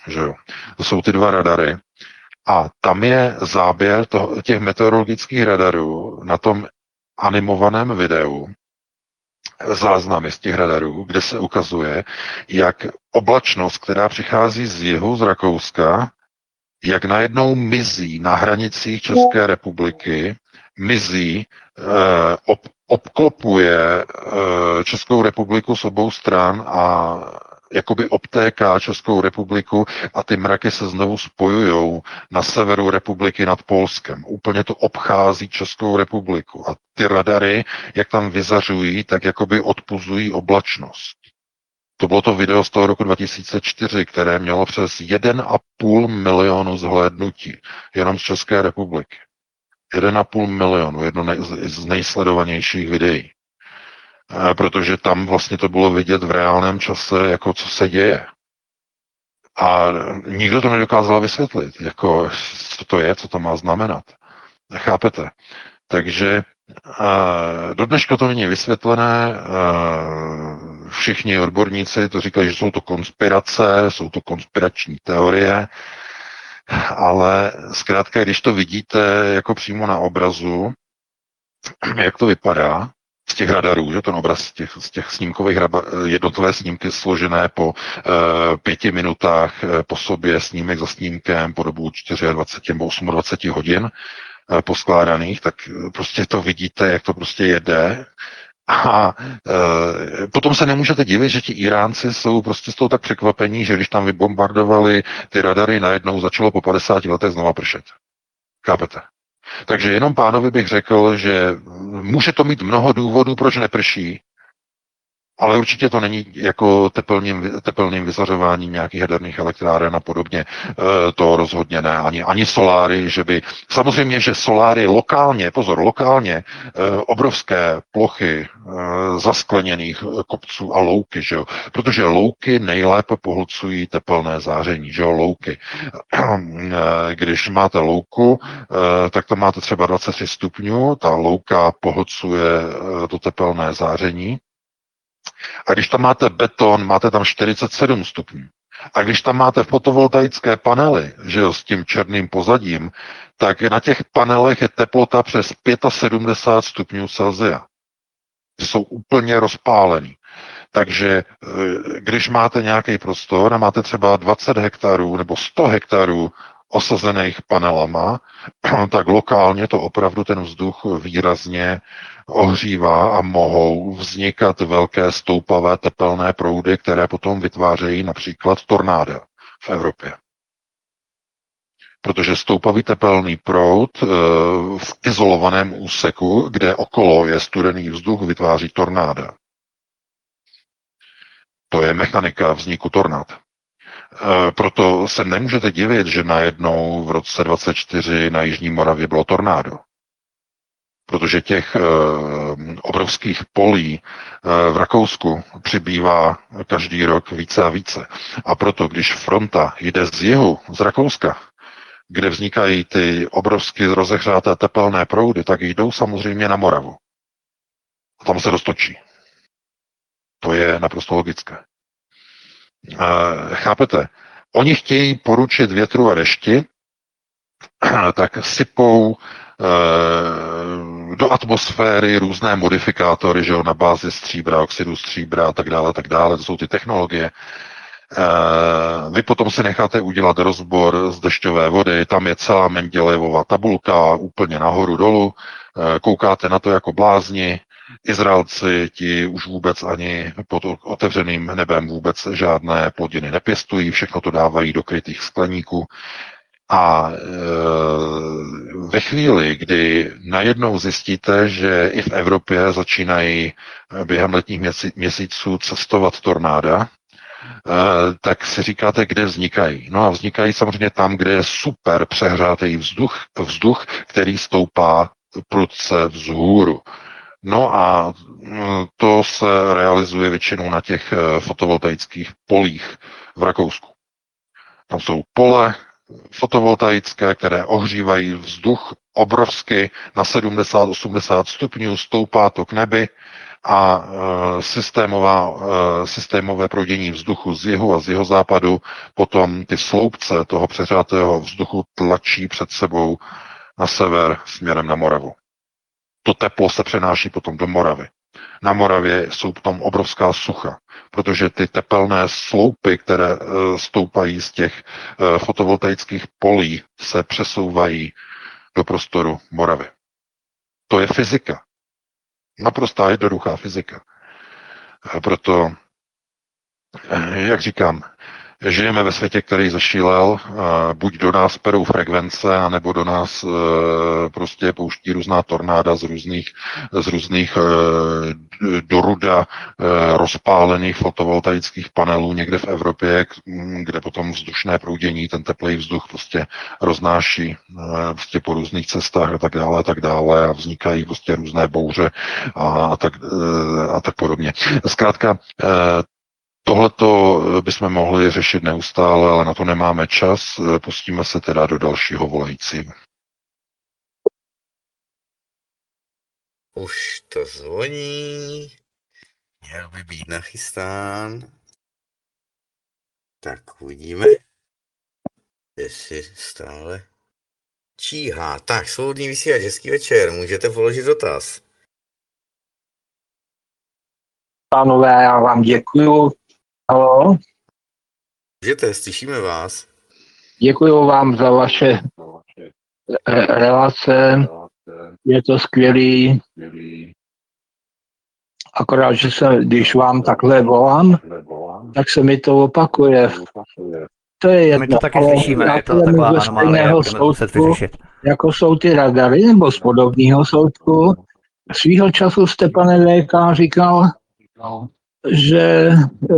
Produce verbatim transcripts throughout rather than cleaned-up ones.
že jo. To jsou ty dva radary. A tam je záběr toho, těch meteorologických radarů na tom animovaném videu, záznamy z těch radarů, kde se ukazuje, jak oblačnost, která přichází z jihu, z Rakouska, jak najednou mizí na hranicích České republiky, mizí, eh, ob, obklopuje eh, Českou republiku z obou stran a jakoby obtéká Českou republiku a ty mraky se znovu spojují na severu republiky nad Polskem. Úplně to obchází Českou republiku a ty radary, jak tam vyzařují, tak jakoby odpuzují oblačnost. To bylo to video z toho roku dva tisíce čtyři, které mělo přes jeden a půl milionu zhlédnutí jenom z České republiky. jeden a půl milionu, jedno z nejsledovanějších videí. Protože tam vlastně to bylo vidět v reálném čase, jako co se děje. A nikdo to nedokázal vysvětlit, jako co to je, co to má znamenat. Chápete? Takže do dneška to není vysvětlené, všichni odborníci to říkají, že jsou to konspirace, jsou to konspirační teorie, ale zkrátka, když to vidíte jako přímo na obrazu, jak to vypadá z těch radarů, že ten obraz z těch, z těch snímkových jednotlivé snímky složené po uh, pěti minutách po sobě, snímek za snímkem po dobu dvacet čtyři nebo dvacet osm hodin uh, poskládaných, tak prostě to vidíte, jak to prostě jede. A e, potom se nemůžete divit, že ti Iránci jsou prostě z toho tak překvapení, že když tam vybombardovali ty radary, najednou začalo po padesáti letech znova pršet. Chápete? Takže jenom pánovi bych řekl, že může to mít mnoho důvodů, proč neprší, ale určitě to není jako tepelným, tepelným vyzařováním nějakých jaderných elektráren a podobně. E, to rozhodně ne. Ani, ani soláry, že by... Samozřejmě, že soláry lokálně, pozor, lokálně, e, obrovské plochy e, zaskleněných kopců a louky, že jo? Protože louky nejlépe pohlcují tepelné záření, že jo? Louky. E, když máte louku, e, tak tam máte třeba dvacet tři stupňů, ta louka pohlcuje e, to tepelné záření. A když tam máte beton, máte tam čtyřicet sedm stupňů. A když tam máte fotovoltaické panely, že jo, s tím černým pozadím, tak na těch panelech je teplota přes sedmdesát pět stupňů Celsia. Jsou úplně rozpálený. Takže když máte nějaký prostor a máte třeba dvacet hektarů nebo sto hektarů osazených panelama, tak lokálně to opravdu ten vzduch výrazně ohřívá a mohou vznikat velké stoupavé tepelné proudy, které potom vytvářejí například tornáda v Evropě. Protože stoupavý tepelný proud v izolovaném úseku, kde okolo je studený vzduch, vytváří tornáda. To je mechanika vzniku tornád. Proto se nemůžete divit, že najednou v roce dvacet čtyři na Jižní Moravě bylo tornádo. Protože těch e, obrovských polí e, v Rakousku přibývá každý rok více a více. A proto, když fronta jde z jihu, z Rakouska, kde vznikají ty obrovsky rozehřáté tepelné proudy, tak jdou samozřejmě na Moravu. A tam se roztočí. To je naprosto logické. E, chápete? Oni chtějí poručit větru a dešti, tak sypou e, do atmosféry různé modifikátory, že jo, na bázi stříbra, oxidu stříbra a tak dále, tak dále, to jsou ty technologie. E, vy potom si necháte udělat rozbor z dešťové vody, tam je celá Mendelejevova tabulka, úplně nahoru dolů, e, koukáte na to jako blázni. Izraelci ti už vůbec ani pod otevřeným nebem vůbec žádné plodiny nepěstují, všechno to dávají do krytých skleníků. A e, ve chvíli, kdy najednou zjistíte, že i v Evropě začínají během letních měsíců cestovat tornáda, e, tak si říkáte, kde vznikají. No a vznikají samozřejmě tam, kde je super přehřátý vzduch, vzduch, který stoupá prudce vzhůru. No a to se realizuje většinou na těch fotovoltaických polích v Rakousku. Tam jsou pole fotovoltaické, které ohřívají vzduch obrovsky na sedmdesát osmdesát stupňů, stoupá to k nebi a systémová, systémové proudění vzduchu z jihu a z jihozápadu potom ty sloupce toho přehřátého vzduchu tlačí před sebou na sever směrem na Moravu. To teplo se přenáší potom do Moravy. Na Moravě jsou potom obrovská sucha, protože ty tepelné sloupy, které stoupají z těch fotovoltaických polí, se přesouvají do prostoru Moravy. To je fyzika. Naprostá jednoduchá fyzika. Proto, jak říkám, žijeme ve světě, který zašílel, buď do nás perou frekvence, anebo do nás prostě pouští různá tornáda z různých, z různých do ruda rozpálených fotovoltaických panelů někde v Evropě, kde potom vzdušné proudění, ten teplý vzduch prostě roznáší prostě po různých cestách a tak dále a tak dále a vznikají prostě různé bouře a tak, a tak podobně. Zkrátka, tohleto bychom mohli řešit neustále, ale na to nemáme čas. Pustíme se teda do dalšího volajícího. Už to zvoní. Měl by být nachystán. Tak uvidíme, jestli stále číhá. Tak, svobodný vysílač, hezký večer. Můžete položit dotaz. Pánové, já vám děkuju. Halo? Můžete, slyšíme vás. Děkuju vám za vaše re- relace. Je to skvělý. Akorát, že se, když vám takhle volám, tak se mi to opakuje. To je jedno. My to taky slyšíme, je to taková anomálie, jak budeme muset vyřešit. Jako jsou ty radary, nebo z podobného soudku. Svýho času jste, pane V K, říkal, že e,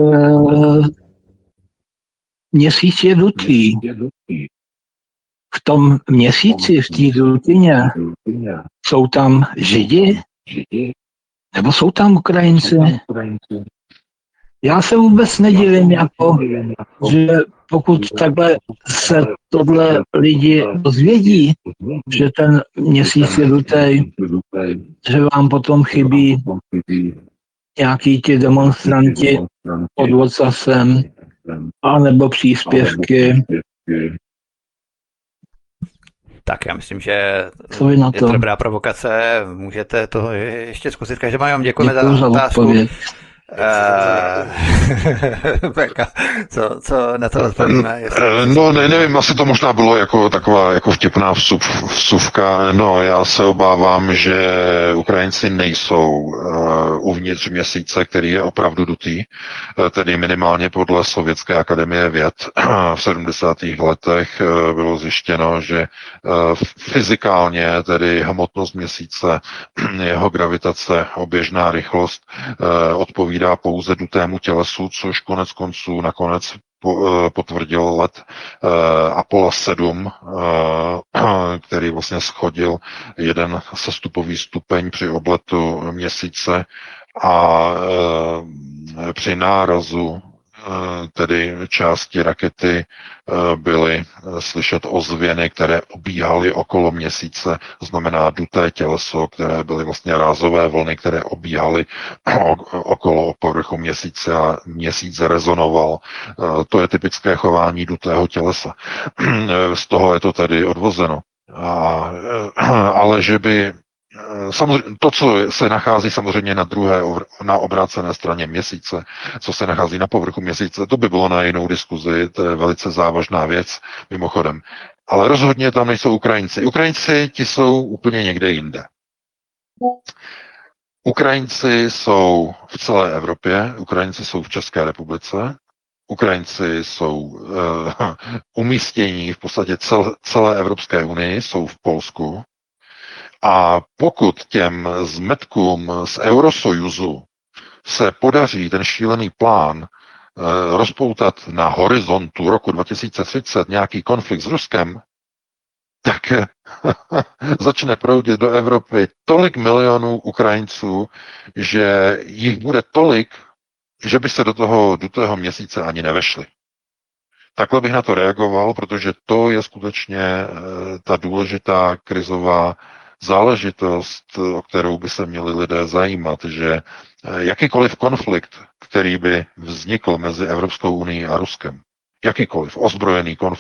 měsíc je dutý. V tom měsíci, v té dutině, jsou tam Židi? Nebo jsou tam Ukrajinci? Já se vůbec nedivím, jako, že pokud takhle se tohle lidi dozvědí, že ten měsíc je dutej, že vám potom chybí nějaký ti demonstranti pod vocasem, anebo příspěvky. Tak já myslím, že Co vy na je to? to dobrá provokace, můžete to ještě zkusit. Každopádně vám děkujeme Děkuju za za otázku. odpověď. Peka, co, co na to odpovíme? Jestli... No, ne, nevím, asi to možná bylo jako taková jako vtipná vsup, vsuvka. No, já se obávám, že Ukrajinci nejsou uh, uvnitř měsíce, který je opravdu dutý, uh, tedy minimálně podle Sovětské akademie věd. V sedmdesátých letech uh, bylo zjištěno, že uh, fyzikálně, tedy hmotnost měsíce, jeho gravitace, oběžná rychlost uh, odpovídá pouze dutému tělesu, což konec konců nakonec potvrdil let Apollo sedm, který vlastně schodil jeden sestupový stupeň při obletu měsíce a při nárazu tedy části rakety byly slyšet ozvěny, které obíhaly okolo měsíce, to znamená duté těleso, které byly vlastně rázové vlny, které obíhaly okolo povrchu měsíce a měsíc rezonoval. To je typické chování dutého tělesa. Z toho je to tedy odvozeno. A, ale že by samozřejmě, to, co se nachází samozřejmě na druhé, na obrácené straně měsíce, co se nachází na povrchu měsíce, to by bylo na jinou diskuzi, to je velice závažná věc, mimochodem. Ale rozhodně tam nejsou Ukrajinci. Ukrajinci, ti jsou úplně někde jinde. Ukrajinci jsou v celé Evropě, Ukrajinci jsou v České republice, Ukrajinci jsou uh, umístění v podstatě cel, celé Evropské unii, jsou v Polsku. A pokud těm zmetkům z Eurosojuzu se podaří ten šílený plán e, rozpoutat na horizontu roku dva tisíce třicet nějaký konflikt s Ruskem, tak e, začne proudit do Evropy tolik milionů Ukrajinců, že jich bude tolik, že by se do toho, do toho měsíce ani nevešli. Takhle bych na to reagoval, protože to je skutečně e, ta důležitá krizová záležitost, o kterou by se měli lidé zajímat, že jakýkoliv konflikt, který by vznikl mezi Evropskou unií a Ruskem, jakýkoliv ozbrojený konflikt,